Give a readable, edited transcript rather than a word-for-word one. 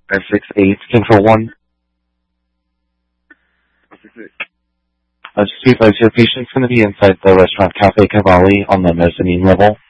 568, Control 1. 568. Just to advise your patient's going to be inside the restaurant Cafe Cavalli on the mezzanine level.